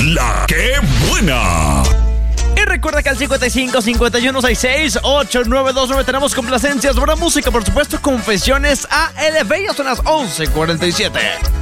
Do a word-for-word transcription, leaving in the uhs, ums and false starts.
La Que Buena. Y recuerda que al cincuenta y cinco, cincuenta y uno, sesenta y seis, ochenta y nueve veintinueve tenemos complacencias, buena música, por supuesto, confesiones a Elevation. Son las once cuarenta y siete.